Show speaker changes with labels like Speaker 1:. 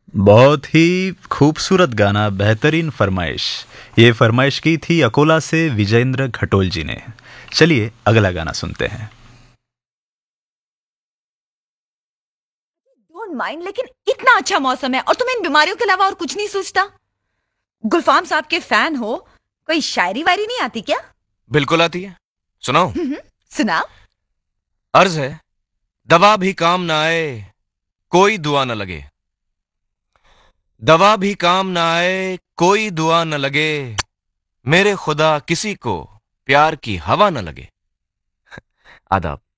Speaker 1: बहुत ही खूबसूरत गाना, बेहतरीन फरमाइश। ये फरमाइश की थी अकोला से विजेंद्र घटोल जी ने। चलिए अगला गाना सुनते हैं।
Speaker 2: डोंट माइंड, लेकिन इतना अच्छा मौसम है और तुम्हें इन बीमारियों के अलावा और कुछ नहीं सोचता? गुलफाम साहब के फैन हो, कोई शायरी वायरी नहीं आती क्या?
Speaker 3: बिल्कुल आती है, सुनाओ।
Speaker 2: सुना।
Speaker 3: अर्ज है, दवा भी काम ना आए कोई दुआ न लगे, दवा भी काम ना आए कोई दुआ न लगे, मेरे खुदा किसी को प्यार की हवा न लगे। आदाब।